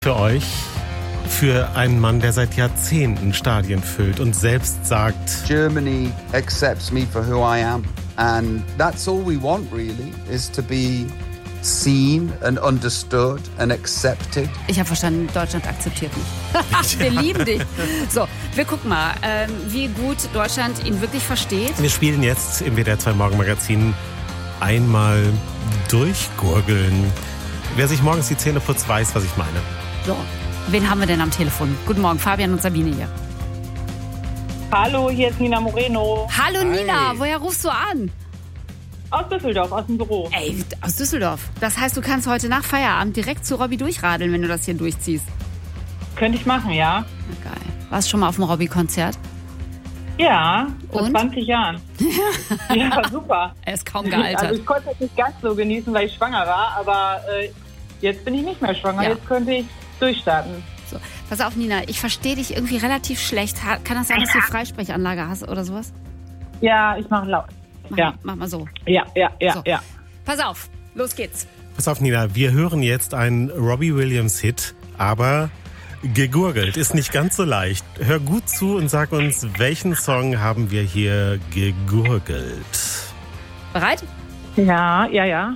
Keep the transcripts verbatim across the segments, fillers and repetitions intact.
für euch. Für einen Mann, der seit Jahrzehnten Stadien füllt und selbst sagt: Germany accepts me for who I am. And that's all we want really, is to be seen and understood and accepted. Ich habe verstanden, Deutschland akzeptiert mich. Wir lieben dich. So, wir gucken mal, ähm, wie gut Deutschland ihn wirklich versteht. Wir spielen jetzt im W D R zwei Morgenmagazin einmal durchgurgeln. Wer sich morgens die Zähne putzt, weiß, was ich meine. So, wen haben wir denn am Telefon? Guten Morgen, Fabian und Sabine hier. Hallo, hier ist Nina Moreno. Hallo Hi. Nina, woher rufst du an? Aus Düsseldorf, aus dem Büro. Ey, aus Düsseldorf. Das heißt, du kannst heute nach Feierabend direkt zu Robby durchradeln, wenn du das hier durchziehst. Könnte ich machen, ja? Na, geil. Warst du schon mal auf dem Robby-Konzert? Ja, vor Und? zwanzig Jahren. Ja, super. Er ist kaum gealtert. Also ich konnte es nicht ganz so genießen, weil ich schwanger war, aber äh, jetzt bin ich nicht mehr schwanger, Ja. Jetzt könnte ich durchstarten. So, pass auf, Nina, ich verstehe dich irgendwie relativ schlecht. Ha- Kann das sein, dass du Freisprechanlage hast oder sowas? Ja, ich mache laut. Mach, Ja. mach mal so. Ja, ja, ja, So. ja. Pass auf, los geht's. Pass auf, Nina, wir hören jetzt einen Robbie Williams-Hit, aber gegurgelt ist nicht ganz so leicht. Hör gut zu und sag uns, welchen Song haben wir hier gegurgelt? Bereit? Ja, ja, ja.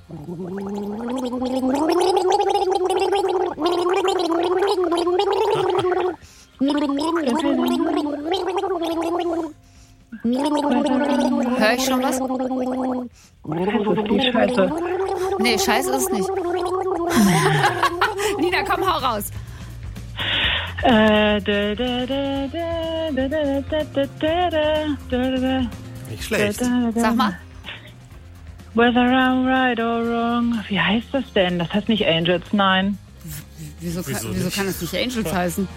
Hör ich schon was? Das ist die Scheiße. Nee, scheiße ist es nicht. Nina, komm, hau raus. Äh, da, da, da, da, da, da, da, da, da, da. Nicht schlecht. Sag mal. Whether I'm right or wrong. Wie heißt das denn? Das heißt nicht Angels, nein. Wieso kann, Wieso wieso nicht? kann es nicht Angels heißen?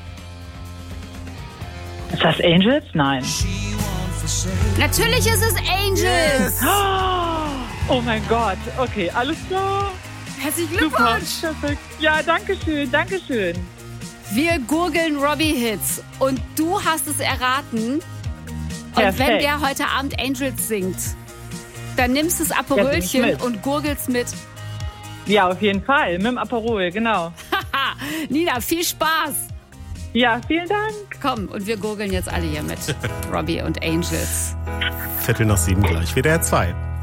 Ist das Angels? Nein. Natürlich ist es Angels. Oh mein Gott. Okay, alles klar. Herzlichen Super. Glückwunsch. Perfekt. Ja, danke schön, danke schön. Wir gurgeln Robbie-Hits und du hast es erraten. Und Perfekt. wenn der heute Abend Angels singt, dann nimmst du das Ja, Aperolchen sing ich mit. und gurgelst mit. Ja, auf jeden Fall. Mit dem Aperol, genau. Haha, Nina, viel Spaß. Ja, vielen Dank. Komm, und wir gurgeln jetzt alle hier mit. Robbie und Angels. Viertel nach sieben gleich, W D R zwei.